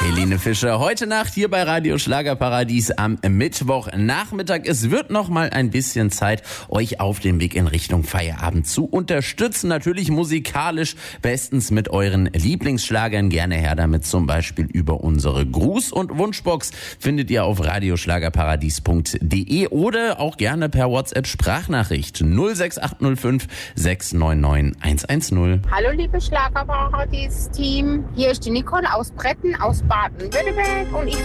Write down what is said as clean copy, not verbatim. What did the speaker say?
Helene Fischer, heute Nacht hier bei Radio Schlagerparadies am Mittwochnachmittag. Es wird noch mal ein bisschen Zeit, euch auf dem Weg in Richtung Feierabend zu unterstützen. Natürlich musikalisch, bestens mit euren Lieblingsschlagern. Gerne her damit, zum Beispiel über unsere Gruß- und Wunschbox. Findet ihr auf radioschlagerparadies.de oder auch gerne per WhatsApp-Sprachnachricht 06805 699 110. Hallo liebe Schlagerparadies-Team, hier ist die Nicole aus Bretten aus Baden-Württemberg und ich